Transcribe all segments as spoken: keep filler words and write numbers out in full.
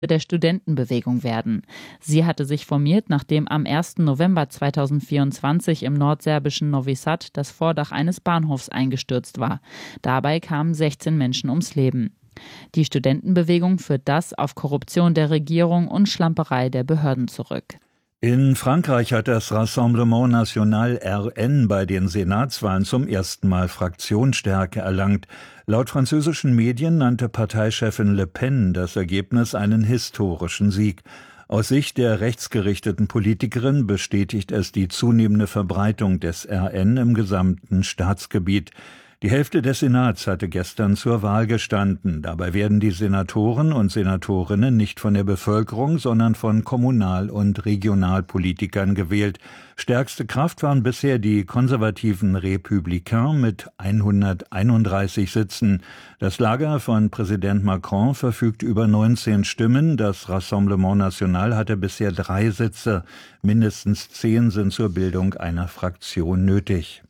der Studentenbewegung werden. Sie hatte sich formiert, nachdem am ersten November zweitausendvierundzwanzig im nordserbischen Novi Sad das Vordach eines Bahnhofs eingestürzt war. Dabei kamen sechzehn Menschen ums Leben. Die Studentenbewegung führt das auf Korruption der Regierung und Schlamperei der Behörden zurück. In Frankreich hat das Rassemblement National R N bei den Senatswahlen zum ersten Mal Fraktionsstärke erlangt. Laut französischen Medien nannte Parteichefin Le Pen das Ergebnis einen historischen Sieg. Aus Sicht der rechtsgerichteten Politikerin bestätigt es die zunehmende Verbreitung des R N im gesamten Staatsgebiet. Die Hälfte des Senats hatte gestern zur Wahl gestanden. Dabei werden die Senatoren und Senatorinnen nicht von der Bevölkerung, sondern von Kommunal- und Regionalpolitikern gewählt. Stärkste Kraft waren bisher die konservativen Républicains mit hunderteinunddreißig Sitzen. Das Lager von Präsident Macron verfügt über neunzehn Stimmen. Das Rassemblement National hatte bisher drei Sitze. Mindestens zehn sind zur Bildung einer Fraktion nötig.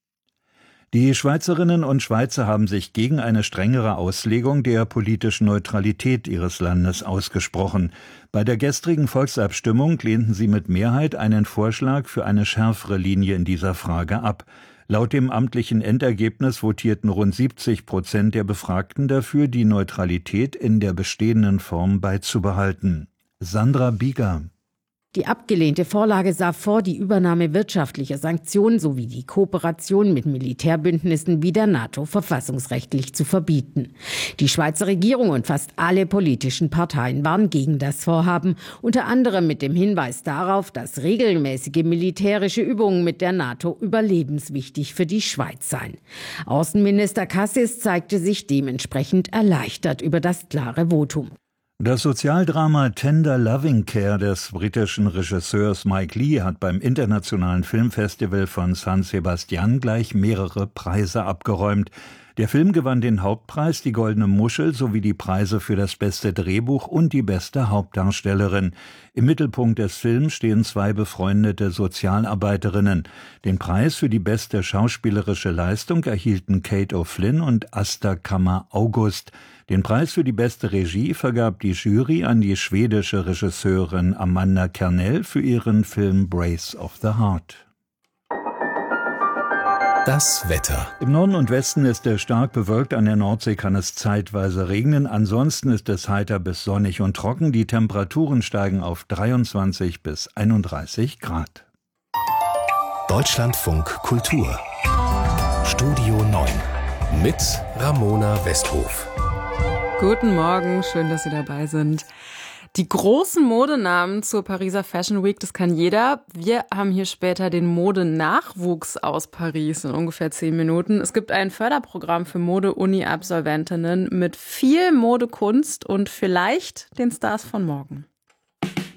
Die Schweizerinnen und Schweizer haben sich gegen eine strengere Auslegung der politischen Neutralität ihres Landes ausgesprochen. Bei der gestrigen Volksabstimmung lehnten sie mit Mehrheit einen Vorschlag für eine schärfere Linie in dieser Frage ab. Laut dem amtlichen Endergebnis votierten rund siebzig Prozent der Befragten dafür, die Neutralität in der bestehenden Form beizubehalten. Sandra Bieger. Die abgelehnte Vorlage sah vor, die Übernahme wirtschaftlicher Sanktionen sowie die Kooperation mit Militärbündnissen wie der NATO verfassungsrechtlich zu verbieten. Die Schweizer Regierung und fast alle politischen Parteien waren gegen das Vorhaben, unter anderem mit dem Hinweis darauf, dass regelmäßige militärische Übungen mit der NATO überlebenswichtig für die Schweiz seien. Außenminister Cassis zeigte sich dementsprechend erleichtert über das klare Votum. Das Sozialdrama Tender Loving Care des britischen Regisseurs Mike Leigh hat beim Internationalen Filmfestival von San Sebastian gleich mehrere Preise abgeräumt. Der Film gewann den Hauptpreis, die Goldene Muschel sowie die Preise für das beste Drehbuch und die beste Hauptdarstellerin. Im Mittelpunkt des Films stehen zwei befreundete Sozialarbeiterinnen. Den Preis für die beste schauspielerische Leistung erhielten Kate O'Flynn und Asta Kammer-August. Den Preis für die beste Regie vergab die Jury an die schwedische Regisseurin Amanda Kernell für ihren Film Brace of the Heart. Das Wetter. Im Norden und Westen ist es stark bewölkt, an der Nordsee kann es zeitweise regnen. Ansonsten ist es heiter bis sonnig und trocken. Die Temperaturen steigen auf dreiundzwanzig bis einunddreißig Grad. Deutschlandfunk Kultur. Studio neun mit Ramona Westhof. Guten Morgen, schön, dass Sie dabei sind. Die großen Modenamen zur Pariser Fashion Week, das kann jeder. Wir haben hier später den Modenachwuchs aus Paris in ungefähr zehn Minuten. Es gibt ein Förderprogramm für Mode-Uni-Absolventinnen mit viel Modekunst und vielleicht den Stars von morgen.